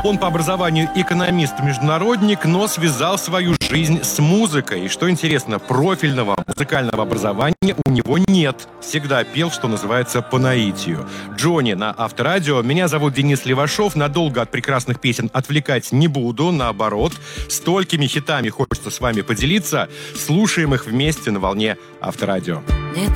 Он по образованию экономист-международник, но связал свою жизнь с музыкой. И что интересно, профильного музыкального образования у него нет. Всегда пел, что называется, по наитию. Джонни на Авторадио. Меня зовут Денис Левашов. Надолго от прекрасных песен отвлекать не буду. Наоборот, столькими хитами хочется с вами поделиться. Слушаем их вместе на волне Авторадио.